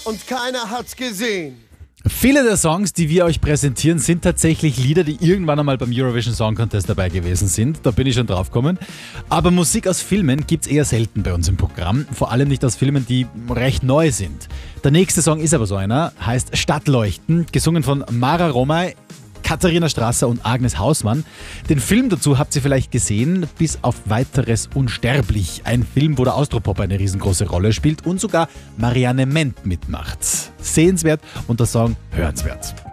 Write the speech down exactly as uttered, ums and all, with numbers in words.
und keiner hat's gesehen. Viele der Songs, die wir euch präsentieren, sind tatsächlich Lieder, die irgendwann einmal beim Eurovision Song Contest dabei gewesen sind. Da bin ich schon drauf gekommen. Aber Musik aus Filmen gibt's eher selten bei uns im Programm. Vor allem nicht aus Filmen, die recht neu sind. Der nächste Song ist aber so einer, heißt Stadtleuchten, gesungen von Mara Romay, Katharina Strasser und Agnes Hausmann. Den Film dazu habt ihr vielleicht gesehen, bis auf weiteres unsterblich. Ein Film, wo der Austropop eine riesengroße Rolle spielt und sogar Marianne Ment mitmacht. Sehenswert und der Song hörenswert.